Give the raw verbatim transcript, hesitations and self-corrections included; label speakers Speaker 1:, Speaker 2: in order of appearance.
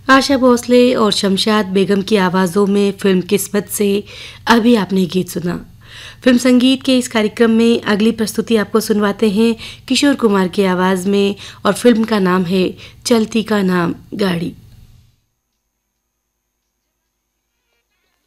Speaker 1: आशा भोसले और शमशाद बेगम की आवाज़ों में फिल्म किस्मत से अभी आपने गीत सुना। फिल्म संगीत के इस कार्यक्रम में अगली प्रस्तुति आपको सुनवाते हैं किशोर कुमार की आवाज़ में और फिल्म का नाम है चलती का नाम गाड़ी।